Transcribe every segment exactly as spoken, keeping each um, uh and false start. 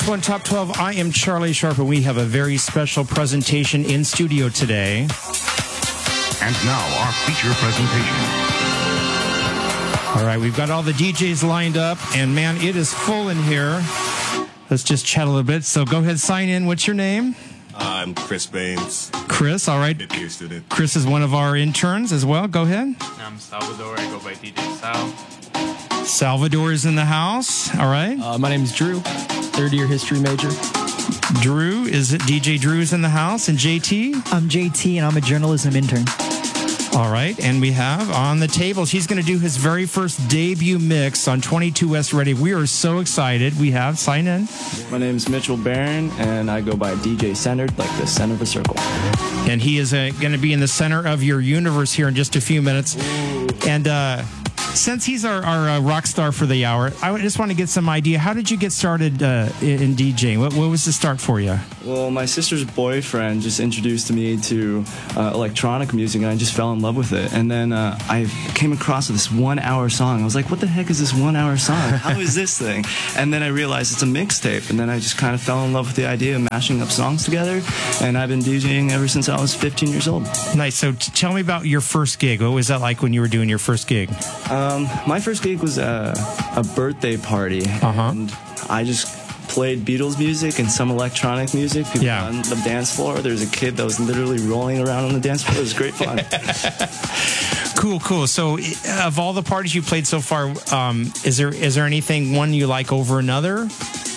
one Top twelve. I am Charlie Sharp, and we have a very special presentation in studio today. And now our feature presentation. All right, we've got all the D Js lined up, and man, it is full in here. Let's just chat a little bit. So go ahead, sign in. What's your name? I'm Chris Baines. Chris, all right. Fifth-year student. Chris is one of our interns as well. Go ahead. I'm Salvador. I go by D J Sal. Salvador is in the house. All right. Uh, my name is Drew, third year history major. Drew, is it D J Drew is in the house? And J T? I'm J T, and I'm a journalism intern. All right, and we have on the tables, he's going to do his very first debut mix on twenty-two West Ready. We are so excited. We have, sign in. My name is Mitchell Barron, and I go by D J Centered, like the center of a circle. And he is uh, going to be in the center of your universe here in just a few minutes. Ooh. And uh, since he's our, our uh, rock star for the hour, I just want to get some idea. How did you get started uh, in DJing? What, what was the start for you? Well, my sister's boyfriend just introduced me to uh, electronic music, and I just fell in love with it. And then uh, I came across this one-hour song. I was like, what the heck is this one-hour song? How is this thing? And then I realized it's a mixtape, and then I just kind of fell in love with the idea of mashing up songs together, and I've been DJing ever since I was fifteen years old. Nice. So t- tell me about your first gig. What was that like when you were doing your first gig? Um, my first gig was a, a birthday party, uh-huh. and I just played Beatles music and some electronic music. People yeah. on the dance floor. There was a kid that was literally rolling around on the dance floor. It was great fun. Cool, cool. So, of all the parties you played so far, um, is there is there anything one you like over another?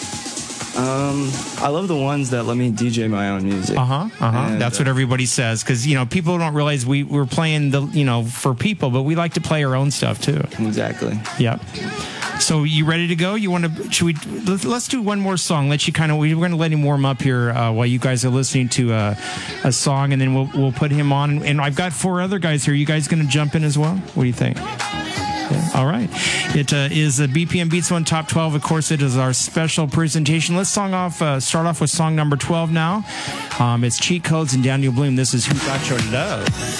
Um, I love the ones that let me D J my own music. Uh huh. Uh huh. That's uh, what everybody says, because you know people don't realize we we're playing the you know for people, but we like to play our own stuff too. Exactly. Yep. So you ready to go? You want to? Should we? Let's do one more song. Let you kind of. We're going to let him warm up here uh, while you guys are listening to uh, a song, and then we'll we'll put him on. And I've got four other guys here. You guys going to jump in as well? What do you think? Yeah. All right. It uh, is a B P M Beats One Top twelve. Of course, it is our special presentation. Let's song off. Uh, start off with song number twelve now. Um, it's Cheat Codes and Daniel Bloom. This is Who Got Your Love.